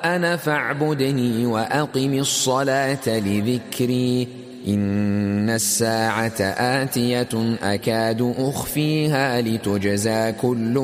أنا فاعبدني وأقم الصلاة لذكري إن الساعة آتية أكاد أخفيها لتجزى كل